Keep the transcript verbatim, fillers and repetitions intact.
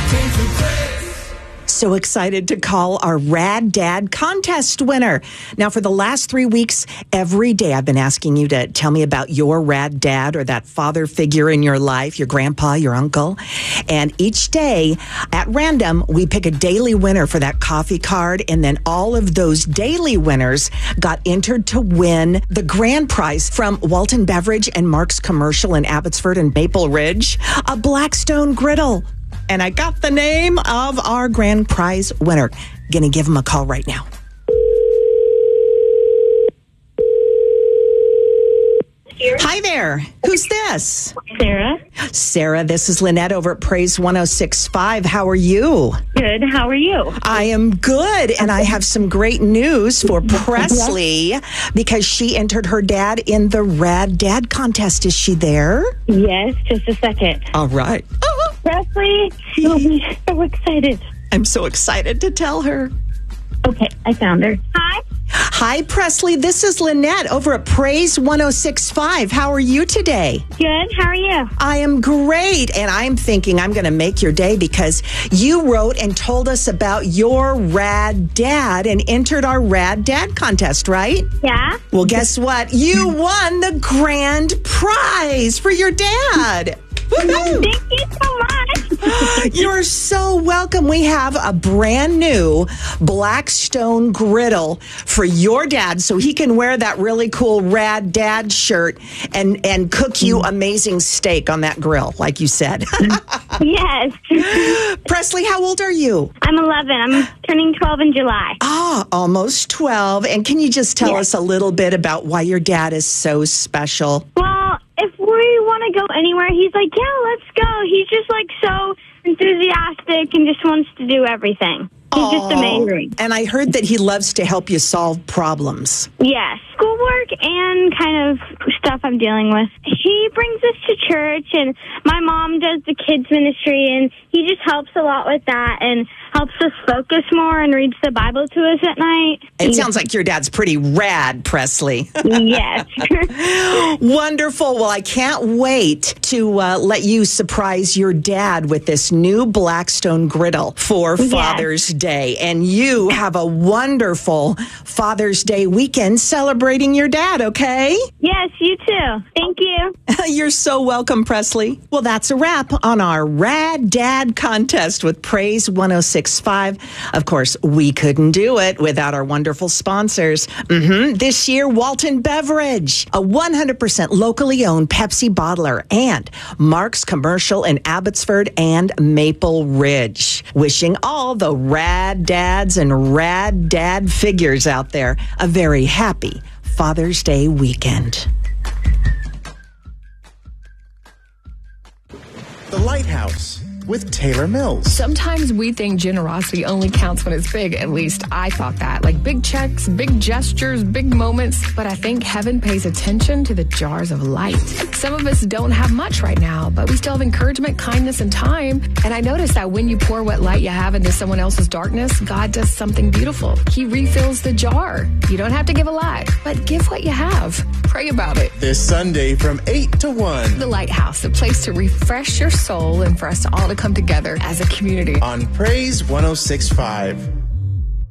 So excited to call our Rad Dad contest winner. Now, for the last three weeks, every day I've been asking you to tell me about your rad dad or that father figure in your life, your grandpa, your uncle. And each day, at random, we pick a daily winner for that coffee card. And then all of those daily winners got entered to win the grand prize from Walton Beverage and Mark's Commercial in Abbotsford and Maple Ridge, a Blackstone griddle. And I got the name of our grand prize winner. Gonna give him a call right now. Here. Hi there. Who's this? Sarah. Sarah, this is Lynette over at Praise one oh six point five. How are you? Good. How are you? I am good. And I have some great news for Presley because she entered her dad in the Rad Dad contest. Is she there? Yes, just a second. All right. Presley, you'll be so excited. I'm so excited to tell her. Okay, I found her. Hi. Hi, Presley. This is Lynette over at Praise one oh six point five. How are you today? Good. How are you? I am great. And I'm thinking I'm going to make your day because you wrote and told us about your rad dad and entered our Rad Dad contest, right? Yeah. Well, guess what? You won the grand prize for your dad. Woo-hoo! Thank you so much. You're so welcome. We have a brand new Blackstone griddle for your dad so he can wear that really cool Rad Dad shirt and, and cook you amazing steak on that grill, like you said. Yes. Presley, how old are you? I'm eleven. I'm turning twelve in July. Ah, almost twelve. And can you just tell Yes. us a little bit about why your dad is so special? Well, if we want to go anywhere, he's like, yeah, let's go. He's just like so enthusiastic and just wants to do everything. He's Aww. just amazing. And I heard that he loves to help you solve problems. Yes. Schoolwork and kind of stuff I'm dealing with. He brings us to church, and my mom does the kids ministry, and he just helps a lot with that and helps us focus more and reads the Bible to us at night. It sounds like your dad's pretty rad, Presley. Yes. Wonderful. Well, I can't wait to uh, let you surprise your dad with this new Blackstone griddle for Yes. Father's Day. And you have a wonderful Father's Day weekend celebrating your dad, okay? Yes, you too. Thank you. You're so welcome, Presley. Well, that's a wrap on our Rad Dad contest with Praise one oh six point five. Of course, we couldn't do it without our wonderful sponsors. Mm-hmm. This year, Walton Beverage, a one hundred percent locally owned Pepsi bottler, and Mark's Commercial in Abbotsford and Maple Ridge. Wishing all the Rad Dads and Rad Dad figures out there a very happy Father's Day weekend. The Lighthouse with Taylor Mills. Sometimes we think generosity only counts when it's big. At least I thought that. Like big checks, big gestures, big moments. But I think heaven pays attention to the jars of light. Some of us don't have much right now, but we still have encouragement, kindness, and time. And I noticed that when you pour what light you have into someone else's darkness, God does something beautiful. He refills the jar. You don't have to give a lot, but give what you have. Pray about it. This Sunday from eight to one. The Lighthouse, a place to refresh your soul and for us to all to come together as a community. On Praise one oh six point five.